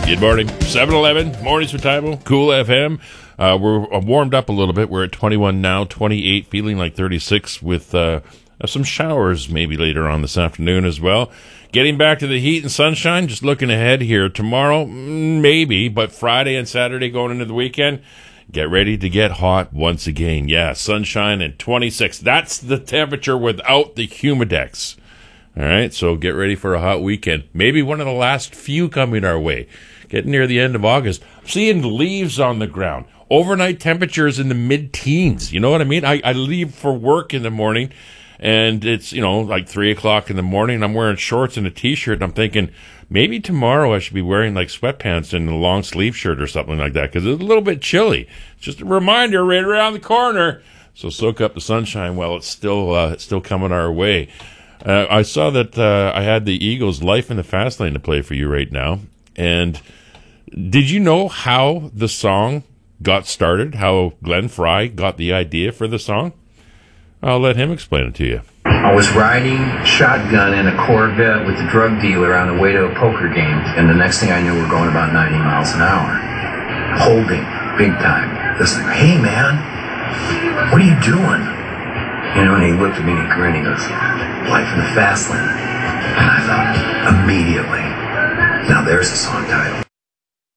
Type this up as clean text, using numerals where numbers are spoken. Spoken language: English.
Good morning. 7-Eleven, mornings with Tybo, Cool FM. We're warmed up a little bit. We're at 21 now, 28, feeling like 36 with some showers maybe later on this afternoon as well. Getting back to the heat and sunshine, just looking ahead here. Tomorrow, maybe, but Friday and Saturday going into the weekend, get ready to get hot once again. Yeah, sunshine and 26. That's the temperature without the humidex. All right, so get ready for a hot weekend. Maybe one of the last few coming our way. Getting near the end of August. I'm seeing leaves on the ground. Overnight temperatures in the mid-teens. You know what I mean? I leave for work in the morning, and it's, like 3 o'clock in the morning. I'm wearing shorts and a T-shirt, and I'm thinking, maybe tomorrow I should be wearing, like, sweatpants and a long sleeve shirt or something like that, because it's a little bit chilly. It's just a reminder right around the corner. So soak up the sunshine while it's still coming our way. I saw that I had the Eagles' Life in the Fast Lane to play for you right now. And did you know how the song got started? How Glenn Fry got the idea for the song? I'll let him explain it to you. I was riding shotgun in a Corvette with a drug dealer on the way to a poker game. And the next thing I knew, we're going about 90 miles an hour. Holding, big time. This thing, hey man, what are you doing? And he looked at me and he grinned. He goes, Life in the Fast Lane. And I thought, immediately, now there's a song title.